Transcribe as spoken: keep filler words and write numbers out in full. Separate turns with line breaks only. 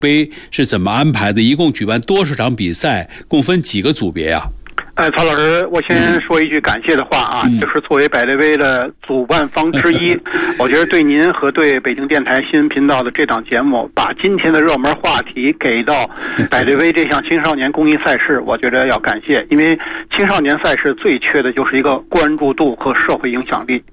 杯是怎么安排的？一共举办多少场比赛？共分几个组别呀？
哎，曹老师，我先说一句感谢的话啊，嗯、就是作为百乐杯的主办方之一，我觉得对您和对北京电台新闻频道的这档节目，把今天的热门话题给到百乐杯这项青少年公益赛事，我觉得要感谢，因为青少年赛事最缺的就是一个关注度和社会影响力。